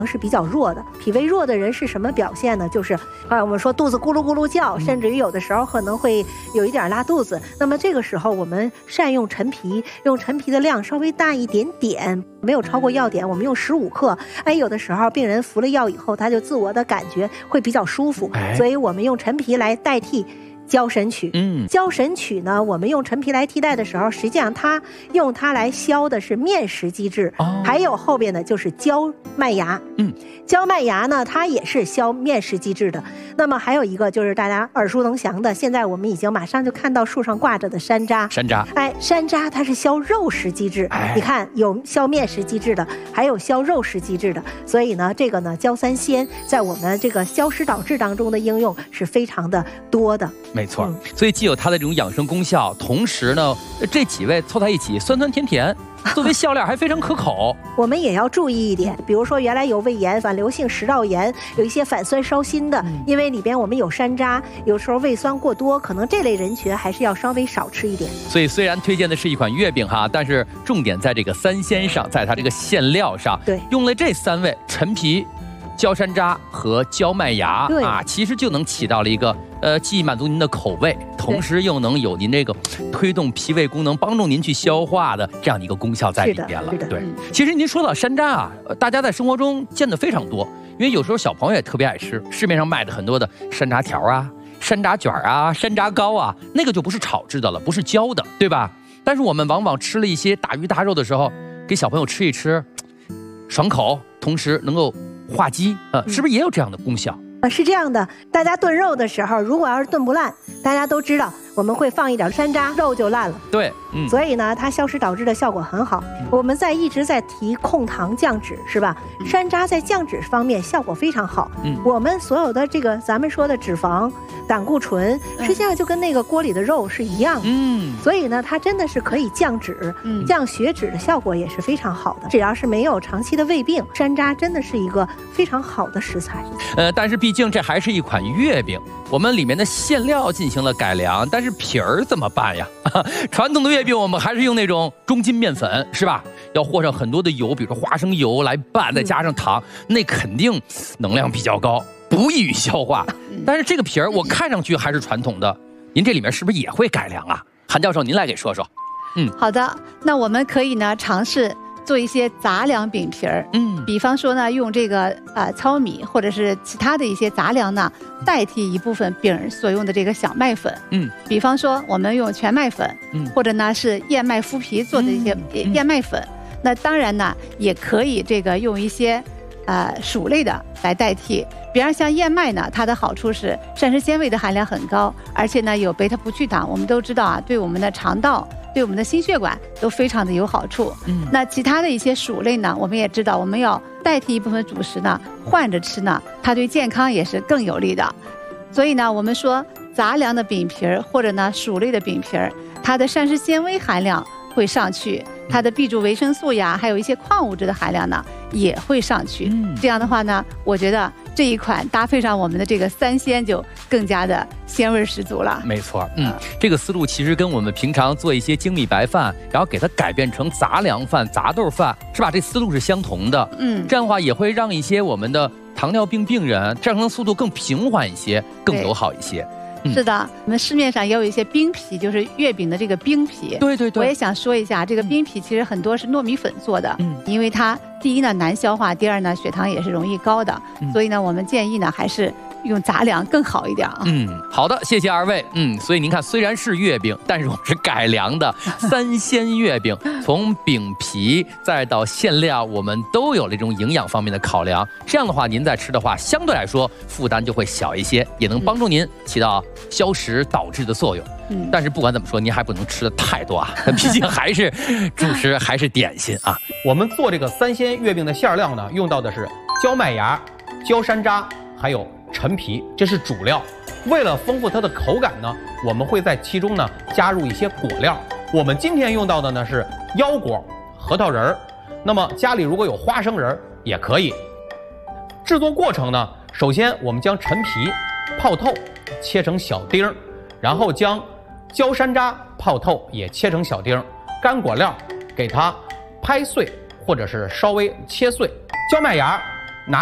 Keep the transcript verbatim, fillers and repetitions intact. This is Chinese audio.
是比较弱的。脾胃弱的人是什么表现呢？就是啊，我们说肚子咕噜咕噜叫，甚至于有的时候可能会有一点拉肚子。那么这个时候我们善用陈皮，用陈皮的量稍微大一点点，没有超过药典，我们用十五克。哎，有的时候病人服了药以后，他就自我的感觉会比较舒服，所以我们用陈皮来代替焦神曲。嗯，焦神曲呢，我们用陈皮来替代的时候，实际上它用它来消的是面食积滞，哦、还有后边的就是焦麦芽。嗯，焦麦芽呢，它也是消面食积滞的。那么还有一个就是大家耳熟能详的，现在我们已经马上就看到树上挂着的山楂。 山楂， 哎，山楂它是消肉食积滞，哎、你看有消面食积滞的，还有消肉食积滞的。所以呢，这个呢，焦三仙在我们这个消食导滞当中的应用是非常的多的。 没错，嗯、所以既有它的这种养生功效，同时呢，这几味凑在一起，酸酸甜甜，作为笑料还非常可口。 我们也要注意一点，比如说原来有胃炎、反流性食道炎，有一些反酸烧心的，嗯、因为里边我们有山楂，有时候胃酸过多，可能这类人群还是要稍微少吃一点。 所以虽然推荐的是一款月饼哈，但是重点在这个三鲜上，在它这个馅料上， 对， 用了这三味陈皮、焦山楂和焦麦芽啊，其实就能起到了一个呃，既满足您的口味，同时又能有您这个推动脾胃功能、帮助您去消化的这样的一个功效在里边了。对，嗯、其实您说到山楂啊，大家在生活中见的非常多，因为有时候小朋友也特别爱吃，市面上卖的很多的山楂条啊、山楂卷啊、山楂糕啊，那个就不是炒制的了，不是焦的，对吧？但是我们往往吃了一些大鱼大肉的时候，给小朋友吃一吃，爽口，同时能够化积啊，是不是也有这样的功效？ 呃，是这样的，大家炖肉的时候，如果要是炖不烂，大家都知道我们会放一点山楂，肉就烂了。 对，嗯， 所以呢，它消食导滞的效果很好。嗯、我们在一直在提控糖降脂，是吧？嗯、山楂在降脂方面效果非常好。嗯，我们所有的这个咱们说的脂肪、胆固醇，实际上就跟那个锅里的肉是一样的。嗯，所以呢，它真的是可以降脂、嗯、降血脂的效果也是非常好的。只要是没有长期的胃病，山楂真的是一个非常好的食材。 呃，但是毕竟这还是一款月饼，我们里面的馅料进行了改良，但是皮儿怎么办呀？传统的月饼我们还是用那种中筋面粉，是吧？要和上很多的油，比如说花生油来拌，再加上糖，嗯、那肯定能量比较高，不易于消化。但是这个皮儿我看上去还是传统的，您这里面是不是也会改良啊？韩教授，您来给说说。 嗯，好的，那我们可以呢尝试做一些杂粮饼皮儿，嗯，比方说呢，用这个呃糙米或者是其他的一些杂粮呢，代替一部分饼所用的这个小麦粉，嗯，比方说我们用全麦粉，嗯，或者呢是燕麦麸皮做的一些燕麦粉，嗯嗯、那当然呢也可以这个用一些呃薯类的来代替，比方像燕麦呢，它的好处是膳食纤维的含量很高，而且呢有贝塔不聚糖，我们都知道啊，对我们的肠道、对我们的心血管都非常的有好处。嗯，那其他的一些薯类呢，我们也知道，我们要代替一部分主食呢，换着吃呢，它对健康也是更有利的。所以呢，我们说杂粮的饼皮儿或者呢薯类的饼皮儿，它的膳食纤维含量会上去，它的 B 族维生素呀，还有一些矿物质的含量呢也会上去。嗯，这样的话呢，我觉得这一款搭配上我们的这个三鲜就更加的鲜味十足了。 没错，嗯，这个思路其实跟我们平常做一些精米白饭，然后给它改变成杂粮饭、杂豆饭，是吧？这思路是相同的。嗯，这样的话也会让一些我们的糖尿病病人战胜速度更平缓一些，更友好一些。 嗯、是的，我们市面上也有一些冰皮，就是月饼的这个冰皮。 对对对， 我也想说一下，这个冰皮其实很多是糯米粉做的，嗯，因为它第一呢难消化，第二呢血糖也是容易高的，嗯、所以呢我们建议呢还是用杂粮更好一点啊。 嗯，好的，谢谢二位。嗯，所以您看，虽然是月饼，但是我们是改良的三鲜月饼，从饼皮再到馅料，我们都有这种营养方面的考量。这样的话，您在吃的话，相对来说负担就会小一些，也能帮助您起到消食导滞的作用。嗯，但是不管怎么说，您还不能吃的太多啊，毕竟还是主食，还是点心啊。 我们做这个三鲜月饼的馅料呢，用到的是焦麦芽、焦山楂，还有陈皮，这是主料。为了丰富它的口感呢，我们会在其中呢加入一些果料。我们今天用到的呢是腰果、核桃仁儿，那么家里如果有花生仁儿也可以。制作过程呢，首先我们将陈皮泡透，切成小丁儿，然后将焦山楂泡透也切成小丁儿，干果料给它拍碎或者是稍微切碎，焦麦芽